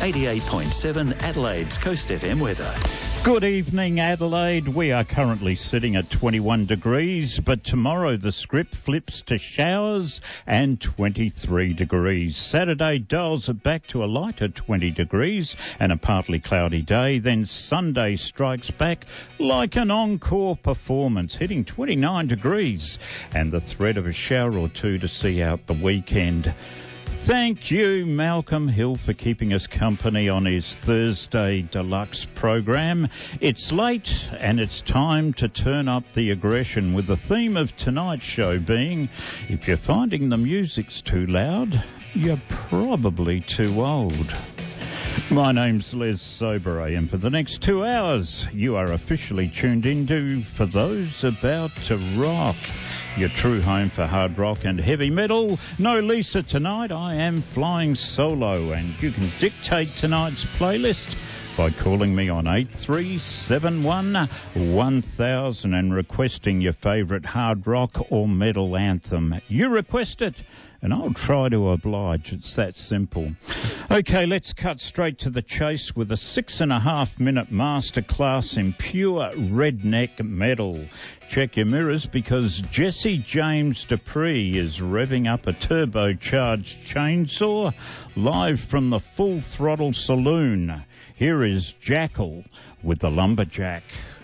88.7 Adelaide's Coast FM weather. Good evening, Adelaide. We are currently sitting at 21 degrees, but tomorrow the script flips to showers and 23 degrees. Saturday dials it back to a lighter 20 degrees and a partly cloudy day. Then Sunday strikes back like an encore performance, hitting 29 degrees and the threat of a shower or two to see out the weekend. Thank you, Malcolm Hill, for keeping us company on his Thursday Deluxe program. It's late and it's time to turn up the aggression, with the theme of tonight's show being, if you're finding the music's too loud, you're probably too old. My name's Les Soberet, and for the next 2 hours, you are officially tuned into For Those About to Rock, your true home for hard rock and heavy metal. No Lisa tonight. I am flying solo, and you can dictate tonight's playlist by calling me on 8371 1000 and requesting your favourite hard rock or metal anthem. You request it, and I'll try to oblige. It's that simple. Okay, let's cut straight to the chase with a 6.5-minute masterclass in pure redneck metal. Check your mirrors, because Jesse James Dupree is revving up a turbocharged chainsaw live from the Full Throttle Saloon. Here is Jackal with the Lumberjack.